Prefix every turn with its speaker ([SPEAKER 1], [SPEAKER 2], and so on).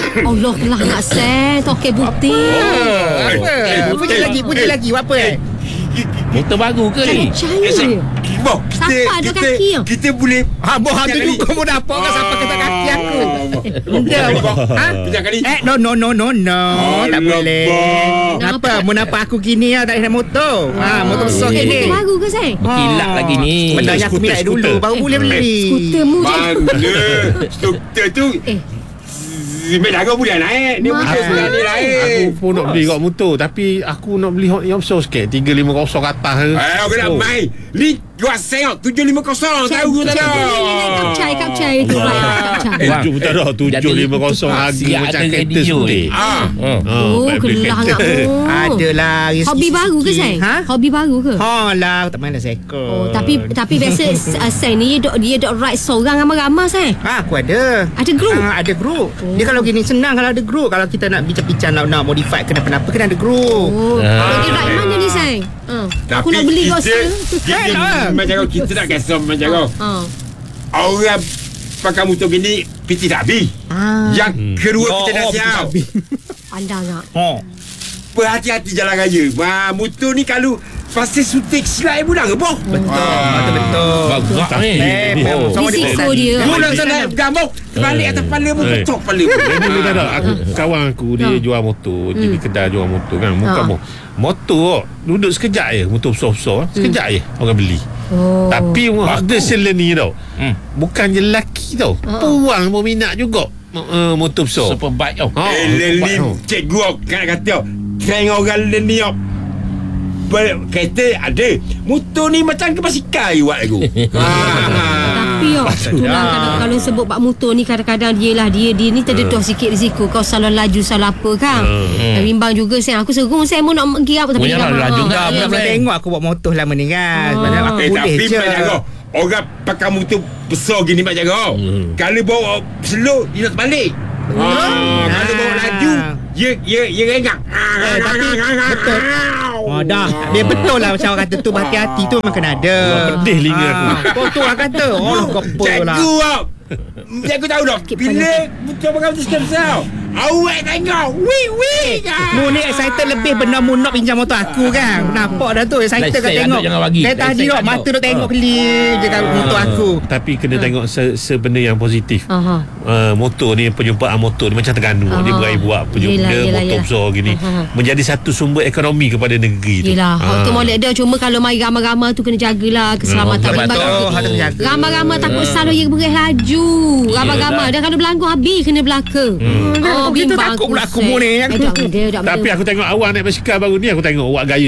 [SPEAKER 1] Allah lah nak sen. Okey bukti.
[SPEAKER 2] Puji lagi apa
[SPEAKER 3] Motor baru ke ni?
[SPEAKER 1] Percaya.
[SPEAKER 4] Boh,
[SPEAKER 1] Siapa ada kaki yang?
[SPEAKER 4] kita boleh
[SPEAKER 2] Boh tu juga mu dapat kan siapa kata kaki aku.
[SPEAKER 4] Kejap kali.
[SPEAKER 2] No. Tak boleh. Kenapa? Mu nampak aku gini tak ada motor. Motor besar
[SPEAKER 1] Motor
[SPEAKER 2] gini.
[SPEAKER 1] baru ke sen?
[SPEAKER 3] Berkilat lagi ni.
[SPEAKER 2] Benda yang aku minat dulu baru boleh beli.
[SPEAKER 1] Skuter mu je.
[SPEAKER 4] Mana? Skuter tu Mek Dago boleh naik. Dia boleh sudah ni lain.
[SPEAKER 5] Aku pun nak beli kat motor, tapi aku nak beli yang besar sikit, 350 ke atas ke.
[SPEAKER 4] Aku nak main. Ni Gua sengok 750 tahu tak tahu.
[SPEAKER 1] Kapcai tu kapcai.
[SPEAKER 5] Jom tak dah 750 harga macam kereta sudik.
[SPEAKER 1] Kelang aku.
[SPEAKER 2] Adalah rezeki.
[SPEAKER 1] Hobi baru ke Sai? Hobi baru ke?
[SPEAKER 2] Lah, tak main dah seko.
[SPEAKER 1] Tapi biasa Sai ni dia dok ride seorang ramai-ramai Sai.
[SPEAKER 2] Aku ada.
[SPEAKER 1] Ada group?
[SPEAKER 2] Ada group. Dia kalau gini senang kalau ada group. Kalau kita nak bincang-bincang nak modify kenapa-napa kena ada group.
[SPEAKER 1] Dia ride mana ni Sai? Aku nak beli kau sekarang.
[SPEAKER 4] Macam kita nak gasam macam orang pakai motor gini piti tak habis. Yang kedua kita dah siap.
[SPEAKER 1] Pandang tak?
[SPEAKER 4] Berhati-hati jalan raya. Motor ni kalau pasal sutik silap bulan ke boh?
[SPEAKER 2] Betul.
[SPEAKER 3] Bagus ni.
[SPEAKER 1] Risiko dia.
[SPEAKER 4] Bulan sana gamuk balik atas kepala mu pecah kepala.
[SPEAKER 5] Dulu dah ada kawan aku dia jual motor, di kedai jual motor kan. Bukan motor duduk sekejap je, motor besar-besar sekejap je orang beli. Tapi ada seller ni tau, bukan je lelaki tau, perempuan pun minat juga motor besar.
[SPEAKER 3] Superbike tau.
[SPEAKER 4] Ni cikgu kan kata tengok orang ni kereta ada, motor ni macam ke basikal buat aku.
[SPEAKER 1] Tapi itulah kalau sebut bab motor ni kadang-kadang dia ni terdedah sikit risiko. Kau salah laju salah apa kan. Bimbang juga saya. Aku serung saya mau nak pergi apa tapi
[SPEAKER 3] laju kan.
[SPEAKER 2] Aku tengok aku buat motor lama ni kan. Padahal aku boleh je.
[SPEAKER 4] Orang pakai motor besar gini Mak Jaga. Kalau bawa slow dia nak balik. Kalau bawa laju dia rengak.
[SPEAKER 2] Tapi betul. Dah. Dia betul lah macam orang kata tu, hati-hati tu memang kena ada.
[SPEAKER 5] Pedih linga aku.
[SPEAKER 2] Kau tu orang kata. Kopa lah.
[SPEAKER 4] Cikgu tahu dah. Bila betul pakai motor sekali awak tengok. Wih.
[SPEAKER 2] Mu ni excited lebih benda mu nak pinjam motor aku kan. Nampak dah tu excited kan tengok. Saya tadi dok mata dok tengok kelip je kat motor aku.
[SPEAKER 5] Tapi kena tengok sebenda yang positif. Motor ni, penyumpaan motor ni macam Terengganu. Dia berai buat motor besar gini. Menjadi satu sumber ekonomi kepada negeri tu.
[SPEAKER 1] Yelah, tu molek dia. Cuma kalau mai ramai-ramai tu kena jagalah keselamatan. Ramai-ramai takut salah dia beres laju. Ramai-ramai dan kalau berlanggar habis kena belaka.
[SPEAKER 2] Kita takut pula aku mu ni.
[SPEAKER 5] Tapi aku tengok awak naik basikal baru ni, aku tengok awak gaya